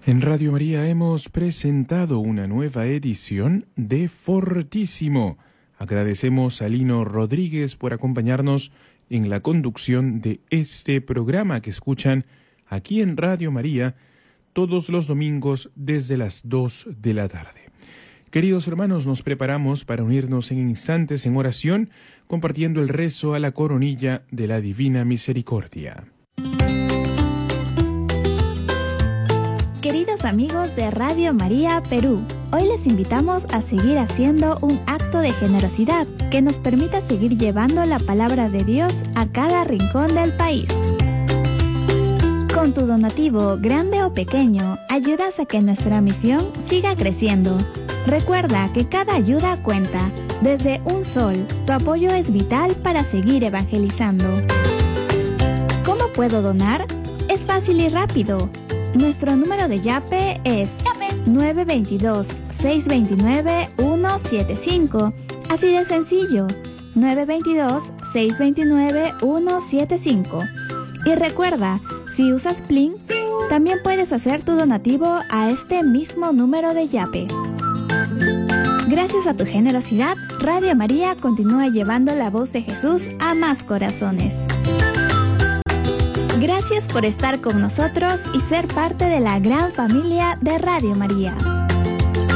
En Radio María hemos presentado una nueva edición de Fortísimo. Agradecemos a Lino Rodríguez por acompañarnos en la conducción de este programa que escuchan aquí en Radio María todos los domingos desde las 2 de la tarde. Queridos hermanos, nos preparamos para unirnos en instantes en oración, compartiendo el rezo a la coronilla de la Divina Misericordia. Queridos amigos de Radio María Perú, hoy les invitamos a seguir haciendo un acto de generosidad que nos permita seguir llevando la palabra de Dios a cada rincón del país. Con tu donativo, grande o pequeño, ayudas a que nuestra misión siga creciendo. Recuerda que cada ayuda cuenta. Desde un sol, tu apoyo es vital para seguir evangelizando. ¿Cómo puedo donar? Es fácil y rápido. Nuestro número de Yape es 922-629-175. Así de sencillo, 922-629-175. Y recuerda, si usas Plin, también puedes hacer tu donativo a este mismo número de Yape. Gracias a tu generosidad, Radio María continúa llevando la voz de Jesús a más corazones. Gracias por estar con nosotros y ser parte de la gran familia de Radio María.